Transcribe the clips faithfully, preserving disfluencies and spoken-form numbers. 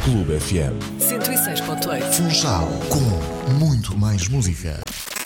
Clube F M cento e seis ponto oito. Funchal, com muito mais música.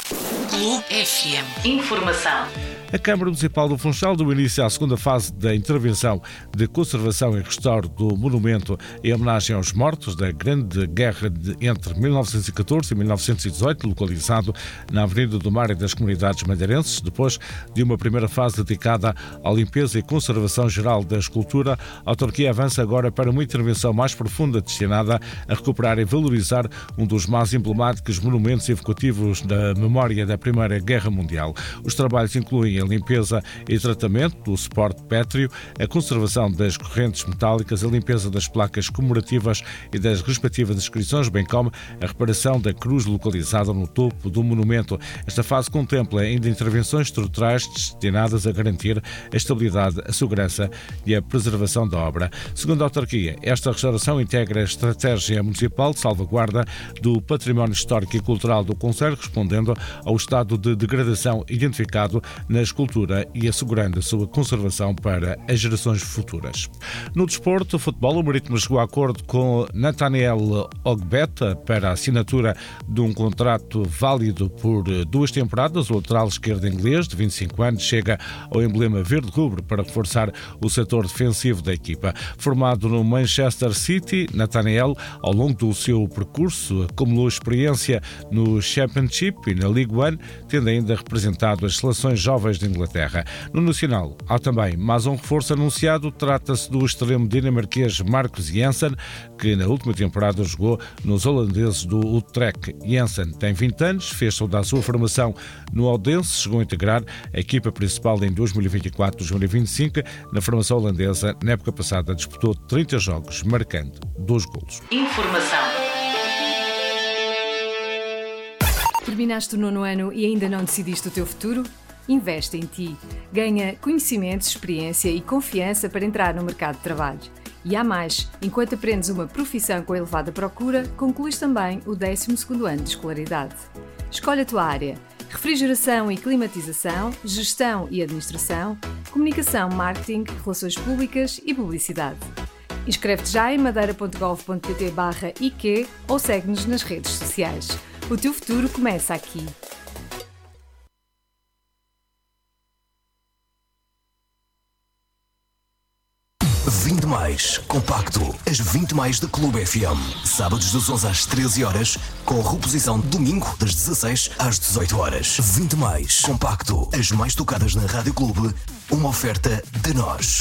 Clube F M. Informação. A Câmara Municipal do Funchal deu início à segunda fase da intervenção de conservação e restauro do monumento em homenagem aos mortos da Grande Guerra de, entre mil novecentos e catorze e mil novecentos e dezoito, localizado na Avenida do Mar e das Comunidades Madeirenses. Depois de uma primeira fase dedicada à limpeza e conservação geral da escultura, a autarquia avança agora para uma intervenção mais profunda destinada a recuperar e valorizar um dos mais emblemáticos monumentos evocativos da memória da Primeira Guerra Mundial. Os trabalhos incluem a limpeza e tratamento do suporte pétreo, a conservação das correntes metálicas, a limpeza das placas comemorativas e das respectivas inscrições, bem como a reparação da cruz localizada no topo do monumento. Esta fase contempla ainda intervenções estruturais destinadas a garantir a estabilidade, a segurança e a preservação da obra. Segundo a autarquia, esta restauração integra a estratégia municipal de salvaguarda do património histórico e cultural do concelho, respondendo ao estado de degradação identificado na escultura e assegurando a sua conservação para as gerações futuras. No desporto, o futebol, o Marítimo chegou a acordo com Nathaniel Ogbeta para a assinatura de um contrato válido por duas temporadas. O lateral esquerdo inglês, de vinte e cinco anos, chega ao emblema verde-rubro para reforçar o setor defensivo da equipa. Formado no Manchester City, Nathaniel, ao longo do seu percurso, acumulou experiência no Championship e na League One, tendo ainda representado as seleções jovens de Inglaterra. No Nacional, há também mais um reforço anunciado. Trata-se do extremo dinamarquês Marcus Jensen, que na última temporada jogou nos holandeses do Utrecht. Jensen tem vinte anos, fez toda a sua formação no Odense, chegou a integrar a equipa principal em dois mil e vinte e quatro a dois mil e vinte e cinco. Na formação holandesa, na época passada, disputou trinta jogos, marcando dois golos. Informação. Terminaste o nono ano e ainda não decidiste o teu futuro? Investe em ti. Ganha conhecimento, experiência e confiança para entrar no mercado de trabalho. E há mais, enquanto aprendes uma profissão com elevada procura, concluís também o décimo segundo ano de escolaridade. Escolhe a tua área: refrigeração e climatização, gestão e administração, comunicação, marketing, relações públicas e publicidade. Inscreve-te já em madeira ponto gov ponto pt barra I Q ou segue-nos nas redes sociais. O teu futuro começa aqui. vinte mais, compacto, as vinte mais da Clube F M. Sábados das onze às treze horas, com reposição domingo das dezasseis às dezoito horas. vinte mais, compacto, as mais tocadas na Rádio Clube, uma oferta de nós.